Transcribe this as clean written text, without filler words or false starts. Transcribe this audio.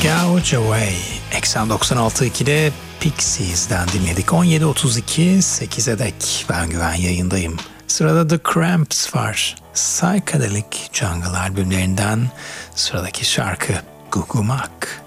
Gouge Away. Eksen 96.2'de Pixies'den dinledik. 17.32, 8'e dek ben Güven yayındayım. Sırada The Cramps var. Psychedelic Jungle albümlerinden sıradaki şarkı Gugumak.